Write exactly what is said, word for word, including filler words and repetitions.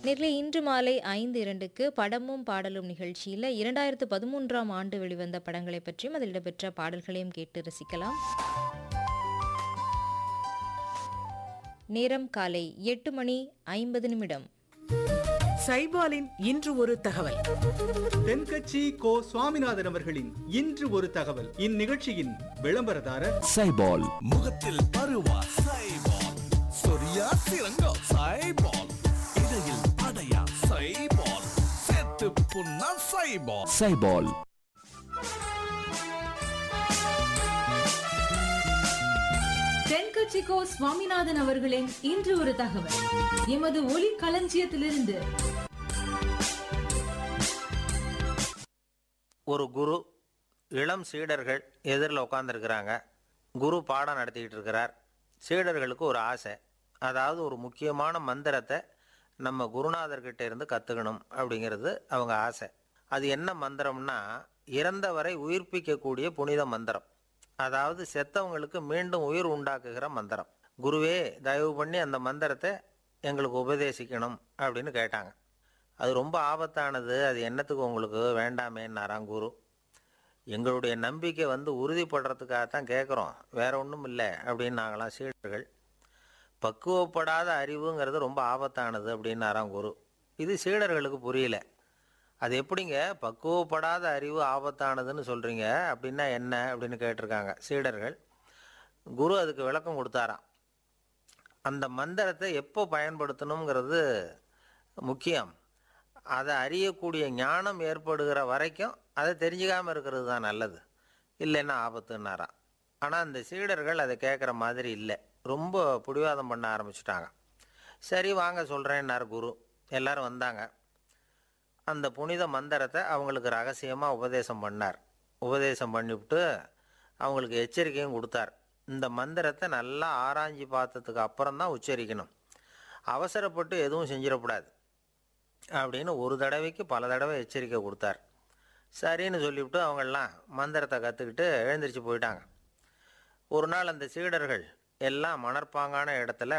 நேர்களை இன்று மாலை ஐந்து இரண்டுக்கு படமும் பாடலும் நிகழ்ச்சியில் இரண்டாயிரத்து பதிமூன்றாம் ஆண்டு வெளிவந்த படங்களை பற்றியும் அதில் இடம்பெற்ற பாடல்களையும் கேட்டு ரசிக்கலாம். நேரம் காலை எட்டு மணி ஐம்பது நிமிடம். சைபாலின் இன்று ஒரு தகவல். தென்கட்சி கோ சுவாமிநாதன் அவர்களின் இன்று ஒரு தகவல். இந்நிகழ்ச்சியின் விளம்பரதாரர் சைபால். முகத்தில் பருவா சைபால், சொரியா சிறங்கா சைபால், இடையில் அடையா சைபால், செத்து புண்ணா சைபால். சைபால். தென்கட்சிக்கோ சுவாமிநாதன் அவர்களின் இன்று ஒரு தகவல். எமது ஒலி களஞ்சியத்திலிருந்து. ஒரு குரு, இளம் சீடர்கள் எதிரில் உட்காந்துருக்கிறாங்க. குரு பாடம் நடத்திக்கிட்டு இருக்கிறார். சீடர்களுக்கு ஒரு ஆசை, அதாவது ஒரு முக்கியமான மந்திரத்தை நம்ம குருநாதர்கிட்ட இருந்து கற்றுக்கணும் அப்படிங்கிறது அவங்க ஆசை. அது என்ன மந்திரம்னா, இறந்தவரை உயிர்ப்பிக்கக்கூடிய புனித மந்திரம், அதாவது செத்தவங்களுக்கு மீண்டும் உயிர் உண்டாக்குகிற மந்திரம். குருவே, தயவு பண்ணி அந்த மந்திரத்தை எங்களுக்கு உபதேசிக்கணும் அப்படின்னு கேட்டாங்க. அது ரொம்ப ஆபத்தானது, அது என்னத்துக்கு உங்களுக்கு வேண்டாமேன்னாராம் குரு. எங்களுடைய நம்பிக்கை வந்து உறுதிப்படுறதுக்காகத்தான் கேட்குறோம், வேற ஒன்றும் இல்லை அப்படின்னு நாங்களாம் சீடர்கள். பக்குவப்படாத அறிவுங்கிறது ரொம்ப ஆபத்தானது அப்படின்னாராம் குரு. இது சீடர்களுக்கு புரியல. அது எப்படிங்க பக்குவப்படாத அறிவு ஆபத்தானதுன்னு சொல்கிறீங்க, அப்படின்னா என்ன அப்படின்னு கேட்டிருக்காங்க சீடர்கள். குரு அதுக்கு விளக்கம் கொடுத்தாராம். அந்த மந்திரத்தை எப்போ பயன்படுத்தணுங்கிறது முக்கியம். அதை அறியக்கூடிய ஞானம் ஏற்படுகிற வரைக்கும் அதை தெரிஞ்சுக்காமல் இருக்கிறது தான் நல்லது, இல்லைன்னா ஆபத்துன்னாராம். ஆனால் அந்த சீடர்கள் அதை கேட்குற மாதிரி இல்லை, ரொம்ப பிடிவாதம் பண்ண ஆரம்பிச்சிட்டாங்க. சரி வாங்க சொல்கிறேன்னார் குரு. எல்லோரும் வந்தாங்க. அந்த புனித மந்திரத்தை அவங்களுக்கு ரகசியமாக உபதேசம் பண்ணார். உபதேசம் பண்ணிவிட்டு அவங்களுக்கு எச்சரிக்கையும் கொடுத்தார். இந்த மந்திரத்தை நல்லா ஆராய்ச்சி பார்த்ததுக்கு அப்புறம் தான் உச்சரிக்கணும், அவசரப்பட்டு எதுவும் செஞ்சிடக்கூடாது அப்படின்னு ஒரு தடவைக்கு பல தடவை எச்சரிக்கை கொடுத்தார். சரின்னு சொல்லிவிட்டு அவங்கெல்லாம் மந்திரத்தை கற்றுக்கிட்டு எழுந்திரிச்சு போயிட்டாங்க. ஒரு நாள் அந்த சீடர்கள் எல்லாம் மணற்பாங்கான இடத்துல